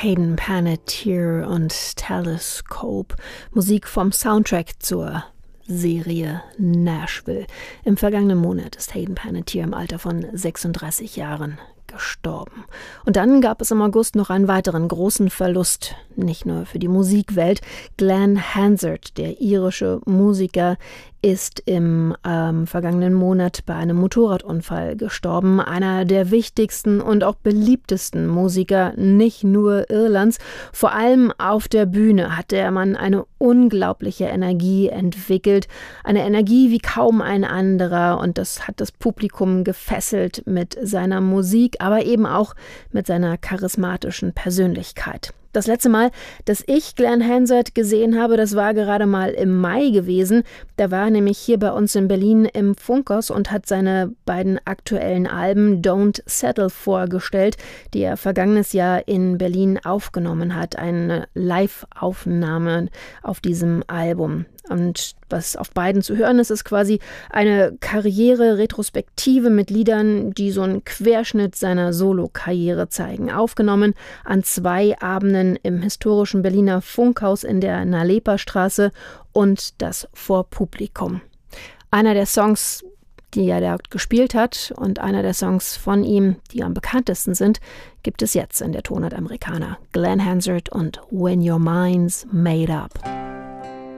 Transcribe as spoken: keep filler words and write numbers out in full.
Hayden Panettiere und Telescope. Musik vom Soundtrack zur Serie Nashville. Im vergangenen Monat ist Hayden Panettiere im Alter von sechsunddreißig Jahren gestorben. Und dann gab es im August noch einen weiteren großen Verlust, nicht nur für die Musikwelt. Glen Hansard, der irische Musiker, ist im ähm, vergangenen Monat bei einem Motorradunfall gestorben. Einer der wichtigsten und auch beliebtesten Musiker, nicht nur Irlands. Vor allem auf der Bühne hat der Mann eine unglaubliche Energie entwickelt. Eine Energie wie kaum ein anderer. Und das hat das Publikum gefesselt mit seiner Musik, aber eben auch mit seiner charismatischen Persönlichkeit. Das letzte Mal, dass ich Glen Hansard gesehen habe, das war gerade mal im Mai gewesen. Da war er nämlich hier bei uns in Berlin im Funkhaus und hat seine beiden aktuellen Alben Don't Settle vorgestellt, die er vergangenes Jahr in Berlin aufgenommen hat. Eine Live-Aufnahme auf diesem Album. Und was auf beiden zu hören ist, ist quasi eine Karriere-Retrospektive mit Liedern, die so einen Querschnitt seiner Solo-Karriere zeigen. Aufgenommen an zwei Abenden im historischen Berliner Funkhaus in der Nalepa-Straße und das vor Publikum. Einer der Songs, die er da gespielt hat und einer der Songs von ihm, die am bekanntesten sind, gibt es jetzt in der Tonart Americana. Glen Hansard und When Your Mind's Made Up.